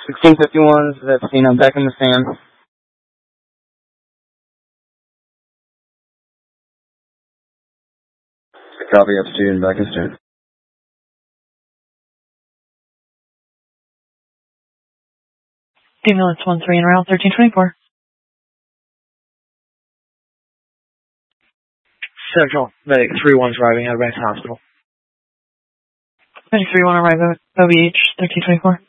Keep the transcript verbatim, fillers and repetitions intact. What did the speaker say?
sixteen fifty-one, that's Cena, back in the stand. Copy, up student, back in stand. Ambulance one three en route, thirteen twenty-four. Central, medic three one's arriving at Rice Hospital. Medic three one arrive at O B H, thirteen twenty-four.